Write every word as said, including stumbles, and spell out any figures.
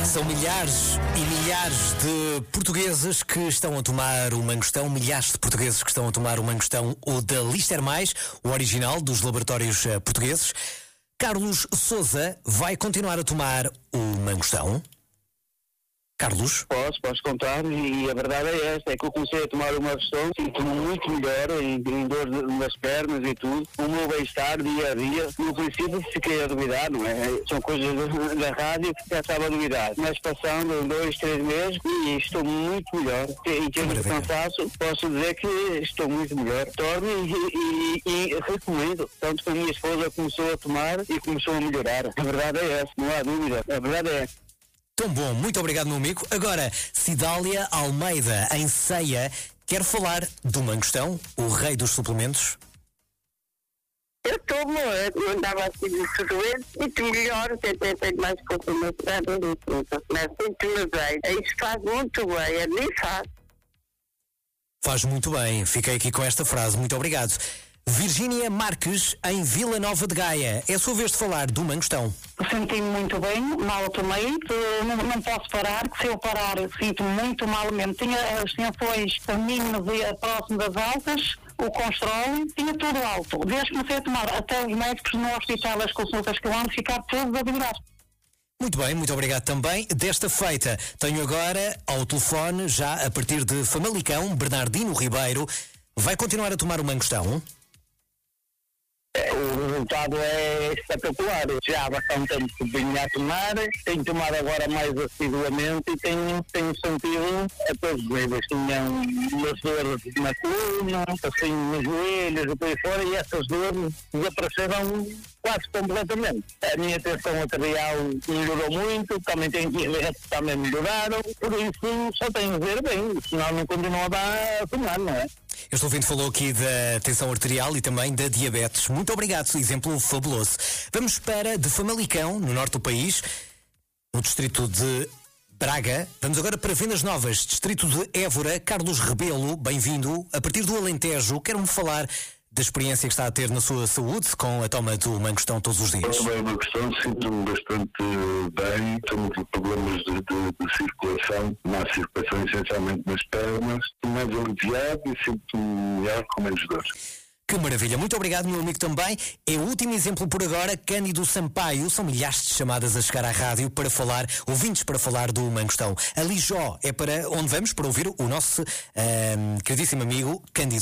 São milhares e milhares de portugueses que estão a tomar o mangostão, milhares de portugueses que estão a tomar o mangostão, o da Lister Mais, o original dos laboratórios uh, portugueses. Carlos Sousa vai continuar a tomar o mangostão? Carlos? Posso, posso contar, e a verdade é esta, é que eu comecei a tomar uma versão, sinto-me muito melhor, em, em dor nas pernas e tudo, o meu bem-estar dia a dia. No princípio fiquei a duvidar, não é? São coisas da rádio que já estava a duvidar, mas passando dois, três meses e estou muito melhor. Em termos de cansaço, posso dizer que estou muito melhor. Torno e, e, e recomendo, tanto que a minha esposa começou a tomar e começou a melhorar. A verdade é essa, não há dúvida, a verdade é essa. Tão bom, muito obrigado, meu amigo. Agora, Cidália Almeida, em Ceia, quer falar do mangostão, o rei dos suplementos? Eu tomo, eu andava assim de doente, muito melhor, até tenho mais confirmação do que mas sinto-me bem. Isso faz muito bem, é nem faz. Faz muito bem, fiquei aqui com esta frase, muito obrigado. Virgínia Marques, em Vila Nova de Gaia. É a sua vez de falar do mangostão. Senti-me muito bem, mal tomei, não, não posso parar, que se eu parar sinto-me muito mal mesmo. Tinha as tensões mínimas e próximo das altas, o controle, tinha tudo alto. Desde que comecei a tomar, até os médicos no hospital, as consultas que vão ficar todos a virar. Muito bem, muito obrigado também. Desta feita, tenho agora ao telefone, já a partir de Famalicão, Bernardino Ribeiro. Vai continuar a tomar o mangostão? O resultado é espetacular. Já há bastante tempo que vinha a tomar, tenho tomado agora mais assiduamente e tenho, tenho sentido a todos os níveis. Tinha umas dores na coluna, assim nos joelhos e por aí fora, e essas dores desapareceram quase completamente. A minha tensão arterial melhorou muito, também tenho diabetes que também melhoraram, por isso só tenho a ver bem, senão não continuava a tomar, não é? Este ouvinte falou aqui da tensão arterial e também da diabetes. Muito obrigado, exemplo fabuloso. Vamos para de Famalicão, no norte do país, no distrito de Braga. Vamos agora para Vendas Novas, distrito de Évora. Carlos Rebelo, bem-vindo. A partir do Alentejo, quero-me falar da experiência que está a ter na sua saúde com a toma do mangostão todos os dias. Também é uma questão, sinto-me bastante bem, tenho problemas de, de, de circulação, má circulação essencialmente nas pernas, estou mais aliviado e sinto-me melhor com menos dor. Que maravilha, muito obrigado, meu amigo, também. É o último exemplo por agora, Cândido Sampaio. São milhares de chamadas a chegar à rádio para falar, ouvintes para falar do mangostão. A Lijó é para onde vamos para ouvir o nosso um, queridíssimo amigo Cândido.